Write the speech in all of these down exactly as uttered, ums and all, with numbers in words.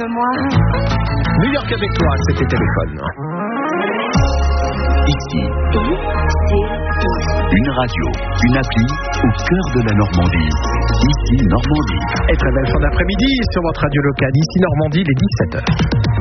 moi. New York avec toi, c'était Téléphone. Ici, une radio, une appli au cœur de la Normandie. Ici, Normandie. Et très belle fin d'après-midi sur votre radio locale. Ici, Normandie, les dix-sept heures.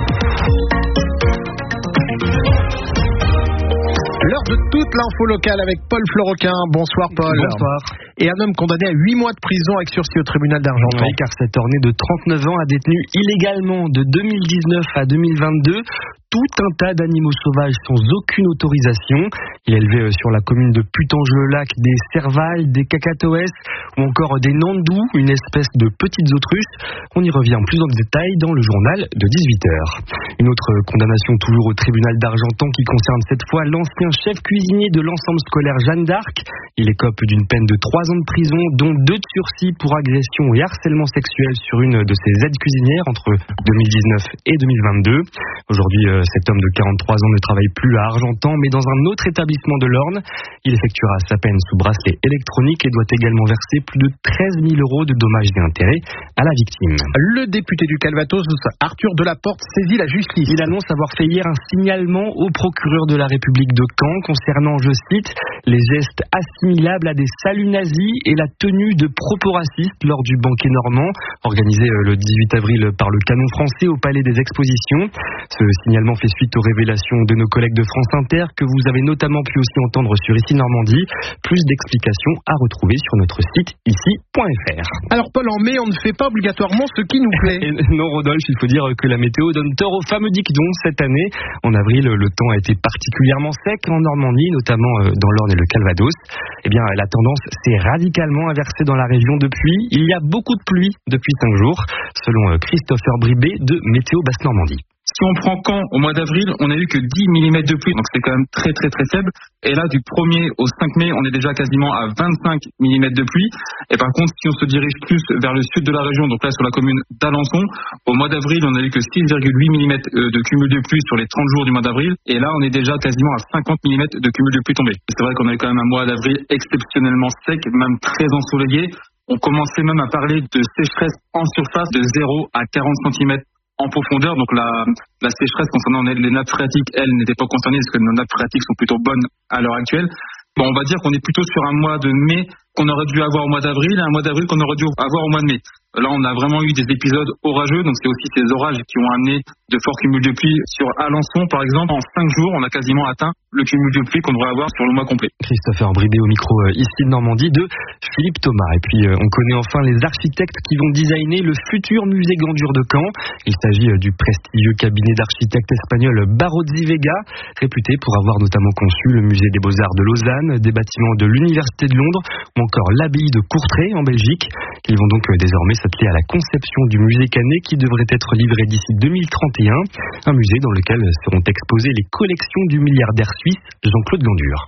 L'heure de toute l'info locale avec Paul Floroquin. Bonsoir Paul. Bonsoir. Et un homme condamné à huit mois de prison avec sursis au tribunal d'Argentan. Oui, car cet orné de trente-neuf ans a détenu illégalement de deux mille dix-neuf à deux mille vingt-deux tout un tas d'animaux sauvages sans aucune autorisation. Il élevait sur la commune de Putange-le-Lac des servales, des cacatoès ou encore des nandous, une espèce de petites autruches. On y revient plus en détail dans le journal de dix-huit heures. Une autre condamnation toujours au tribunal d'Argentan qui concerne cette fois l'ancien chef cuisinier de l'ensemble scolaire Jeanne d'Arc. Il écope d'une peine de trois ans de prison, dont deux de sursis pour agression et harcèlement sexuel sur une de ses aides cuisinières entre deux mille dix-neuf et deux mille vingt-deux. Aujourd'hui, cet homme de quarante-trois ans ne travaille plus à Argentan, mais dans un autre établissement de l'Orne. Il effectuera sa peine sous bracelet électronique et doit également verser plus de treize mille euros de dommages et intérêts à la victime. Le député du Calvados, Arthur Delaporte, saisit la justice. Il annonce avoir fait hier un signalement au procureur de la République de Caen concernant, je cite, les gestes assimilables à des saluts nazis et la tenue de propos racistes lors du banquet normand, organisé le dix-huit avril par le Canon français au Palais des Expositions. Ce signalement fait suite aux révélations de nos collègues de France Inter que vous avez notamment pu aussi entendre sur Ici Normandie. Plus d'explications à retrouver sur notre site ici point f r. Alors Paul, en mai, on ne fait pas obligatoirement ce qui nous plaît. Et non Rodolphe, il faut dire que la météo donne tort au fameux dicton cette année. En avril, le temps a été particulièrement sec en Normandie, notamment dans l'Orne et le Calvados. Eh bien, la tendance s'est radicalement inversée dans la région depuis. Il y a beaucoup de pluie depuis cinq jours, selon Christopher Bribé de Météo Basse-Normandie. Si on prend Caen au mois d'avril, on a eu que dix millimètres de pluie, donc c'est quand même très très très faible. Et là, du premier au cinq mai, on est déjà quasiment à vingt-cinq millimètres de pluie. Et par contre, si on se dirige plus vers le sud de la région, donc là sur la commune d'Alençon, au mois d'avril, on a eu que six virgule huit millimètres de cumul de pluie sur les trente jours du mois d'avril. Et là, on est déjà quasiment à cinquante millimètres de cumul de pluie tombée. C'est vrai qu'on a eu quand même un mois d'avril exceptionnellement sec, même très ensoleillé. On commençait même à parler de sécheresse en surface de zéro à quarante centimètres en profondeur, donc la, la sécheresse concernant les nappes phréatiques, elles, n'étaient pas concernées parce que nos nappes phréatiques sont plutôt bonnes à l'heure actuelle. Bon, on va dire qu'on est plutôt sur un mois de mai qu'on aurait dû avoir au mois d'avril et un mois d'avril qu'on aurait dû avoir au mois de mai. Là, on a vraiment eu des épisodes orageux, donc c'est aussi ces orages qui ont amené de forts cumuls de pluie sur Alençon, par exemple. En cinq jours, on a quasiment atteint le cumul de pluie qu'on devrait avoir sur le mois complet. Christopher Bribé au micro euh, ici de Normandie de Philippe Thomas. Et puis, euh, on connaît enfin les architectes qui vont designer le futur musée Gandure de Caen. Il s'agit euh, du prestigieux cabinet d'architectes espagnol Barozzi Vega, réputé pour avoir notamment conçu le musée des Beaux-Arts de Lausanne, des bâtiments de l'Université de Londres ou encore l'abbaye de Courtrai en Belgique. Ils vont donc euh, désormais s'atteler à la conception du musée Canet qui devrait être livré d'ici deux mille trente et un, un musée dans lequel seront exposées les collections du milliardaire suisse Jean-Claude Gandure.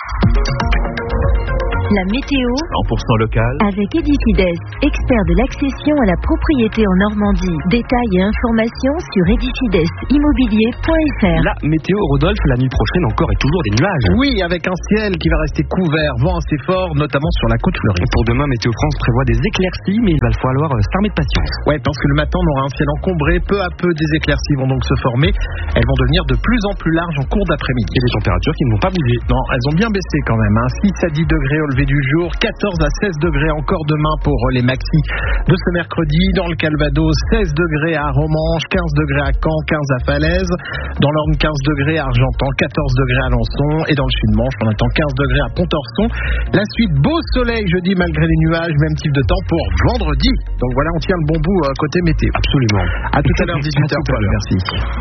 La météo cent pour cent local avec Edifides, expert de l'accession à la propriété en Normandie. Détails et informations sur edifides immobilier point f r. La météo, Rodolphe, la nuit prochaine encore et toujours des nuages. Oui, avec un ciel qui va rester couvert, vent assez fort, notamment sur la côte fleurie. Pour demain, Météo France prévoit des éclaircies, mais il va falloir s'armer de patience. Ouais, parce que le matin, on aura un ciel encombré. Peu à peu, des éclaircies vont donc se former. Elles vont devenir de plus en plus larges en cours d'après-midi. Et des températures qui ne vont pas bouger. Non, elles ont bien baissé quand même. Hein. six à dix degrés au lever du jour, quatorze à seize degrés encore demain pour les maxis de ce mercredi. Dans le Calvados, seize degrés à Romanche, quinze degrés à Caen, quinze à Falaise. Dans l'Orne, quinze degrés à Argentan, quatorze degrés à Alençon. Et dans le Sud-Manche, on attend quinze degrés à Pontorson. La suite, beau soleil jeudi malgré les nuages, même type de temps pour vendredi. Donc voilà, on tient le bon bout côté météo. Absolument. À tout à l'heure, dix-huit heures, Paul. Merci.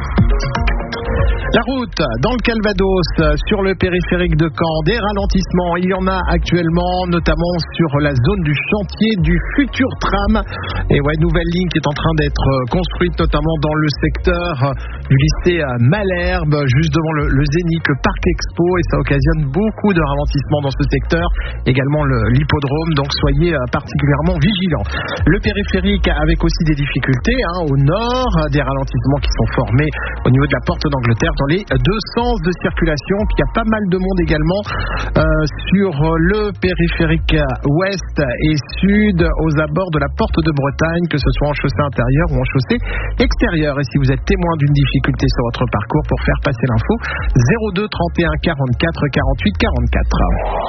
La route dans le Calvados, sur le périphérique de Caen, des ralentissements, il y en a actuellement, notamment sur la zone du chantier du futur tram. Et ouais, nouvelle ligne qui est en train d'être construite, notamment dans le secteur du lycée Malherbe, juste devant le, le Zénith, le Parc Expo, et ça occasionne beaucoup de ralentissements dans ce secteur, également le, l'hippodrome, donc soyez particulièrement vigilants. Le périphérique avec aussi des difficultés, hein, au nord, des ralentissements qui sont formés au niveau de la porte d'Angleterre, dans les deux sens de circulation. Puis il y a pas mal de monde également euh, sur le périphérique ouest et sud aux abords de la Porte de Bretagne, que ce soit en chaussée intérieure ou en chaussée extérieure. Et si vous êtes témoin d'une difficulté sur votre parcours, pour faire passer l'info, zéro deux trente et un quarante-quatre quarante-huit quarante-quatre.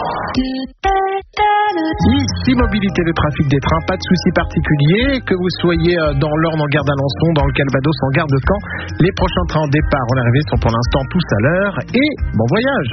Ici Mobilité, le trafic des trains, pas de soucis particuliers, que vous soyez dans l'Orne en gare d'Alençon, dans le Calvados en gare de Caen. Les prochains trains en départ en arrivée sont pour l'instant tous à l'heure et bon voyage.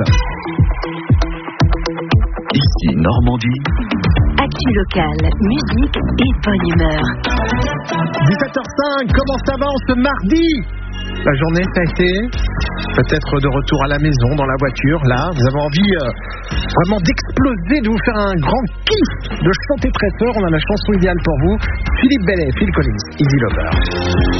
Ici Normandie. Actu locale, musique et bonne humeur. dix-sept heures cinq, comment ça va en ce mardi? La journée, ça a été peut-être de retour à la maison, dans la voiture. Là, vous avez envie euh, vraiment d'exploser, de vous faire un grand kiff, de chanter très fort. On a la chanson idéale pour vous. Philippe Bellet, Phil Collins, Easy Lover.